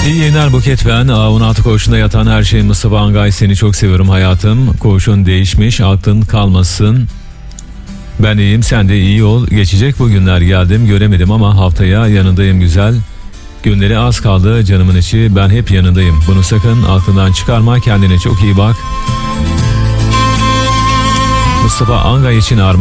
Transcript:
İyi yayınlar Buket ben. 16 koğuşunda yatan her şey Mustafa Angay, seni çok seviyorum hayatım. Koğuşun değişmiş, aklın kalmasın. Ben iyiyim, sen de iyi ol. Geçecek bu günler, geldim göremedim ama haftaya yanındayım güzel. Günleri az kaldı canımın içi, ben hep yanındayım. Bunu sakın aklından çıkarma, kendine çok iyi bak. Mustafa Angay için armağan.